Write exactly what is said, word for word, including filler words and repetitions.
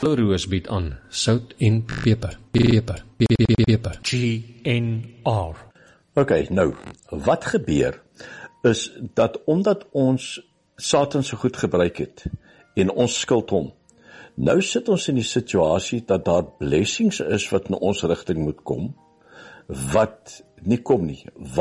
Roos bied aan sout en peper, peper, peper. G N R. Ok, nou, wat gebeur is dat omdat ons Satan so goed gebruik het en ons skuld hom, nou sit ons in die situasie dat daar blessings is wat in ons rigting moet kom, wat nie kom nie,